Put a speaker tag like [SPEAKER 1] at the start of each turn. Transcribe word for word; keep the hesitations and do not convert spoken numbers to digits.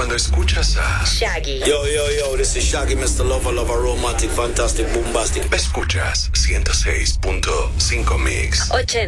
[SPEAKER 1] cuando escuchas a
[SPEAKER 2] Shaggy.
[SPEAKER 3] Yo, yo, yo, this is Shaggy, mister Lover, Lover, Romantic, Fantastic, Bombastic.
[SPEAKER 1] Escuchas ciento seis punto cinco Mix.
[SPEAKER 2] ochenta.